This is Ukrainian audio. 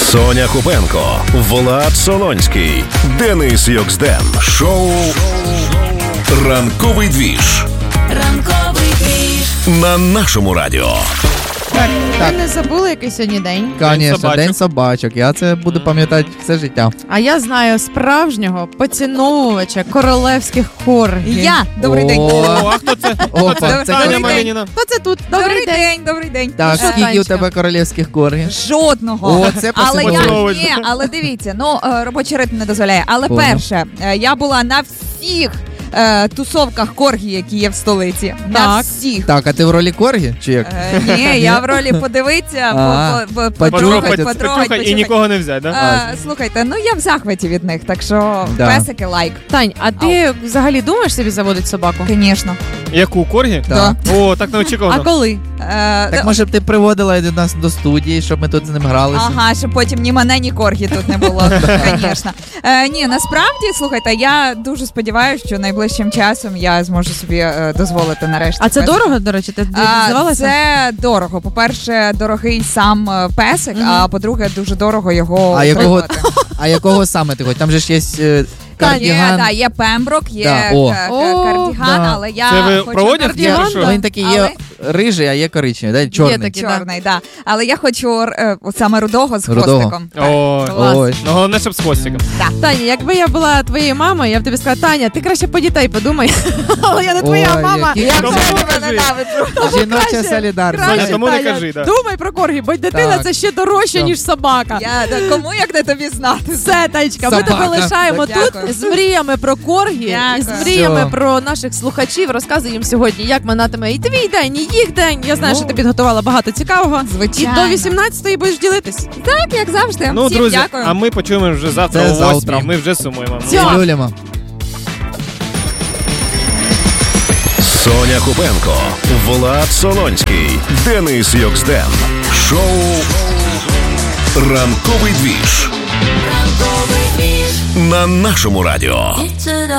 Соня Купенко, Влад Солонський, Денис Йоксден. Шоу «Ранковий двіж». Ранковий двіж. На нашому радіо. Ви не забули, який сьогодні день? Конечно, День собачок. Я це буду пам'ятати все життя. А я знаю справжнього поціновувача королевських коргів. Я! Добрий день. О, А хто це? Опа, Це це Таня добрий Малініна. Хто це тут? Добрий день, добрий день. Так, що, скільки у Танечка? тебе королівських коргів? Жодного. О, це але посимпатично. але дивіться, робочий ритм не дозволяє. Але Понял. перше, я була на всіх тусовках коргі, які є в столиці. На Так. всіх. Так, а ти в ролі коргі? Чи як? Ні, я в ролі подивитися, Потрогать, потрогати, Почухати і нікого не взяти, да? Слухайте, я в захваті від них, так що Да. песики лайк. Тань, а ти взагалі думаєш собі заводити собаку? Звісно. Яку, коргі? Так. О, так А неочікувано. коли? Так може б ти приводила її до нас до студії, щоб ми тут з ним гралися? Ага, щоб потім ні мене, ні коргі тут не було, звісно. Ні, насправді, слухайте, я дуже сподіваюся, що найближчим часом я зможу собі дозволити нарешті. А це песика. дорого, до речі? Ти здавалася? Це дорого. По-перше, дорогий сам песик, а по-друге, дуже дорого його А якого, утримувати. а якого саме ти хочеш? Там же ж є кардіган. Є пемброк, є Да, о. кардіган, Да. але я Це ви хочу проводять? кардіган. Чи що? Він такий є рижий, а є коричневий, да? чорний. такий. Чорний, да. Але я хочу саме рудого з Рудого. хвостиком. О, Клас. Ой. ну головне, щоб з хвостиком. Таня, якби я була твоєю мамою, я б тобі сказала, Таня, ти краще по дітей подумай. Але я не твоя Ой, мама. які Я Тому вже не тебе кажи. ненавиджу. Жіноча краще. солідарність. Соня, тому не Таня, кажи, да. Думай про коргі, бо дитина Так. це ще дорожче, Все. ніж собака. Кому як не тобі знати? Все, Танечка, ми Собака. тебе лишаємо Дякую. тут з мріями про коргі і з Дякую. мріями Все. про наших слухачів. Розказуй їм сьогодні, як минатиме і твій день, і їх день. Я знаю, що ти підготувала багато цікавого. Звичайно. І до 18-ї будеш ділитись. Так, як завжди. Ну, Всім друзі, дякую. а ми почуємо вже завтра Це о 8. завтра. Ми вже сумуємо. Все. І люлімо. Соня Купенко, Влад Солонський, Денис Йоксден. Шоу «Ранковий двіж». Ранковий двіж. На нашому радіо.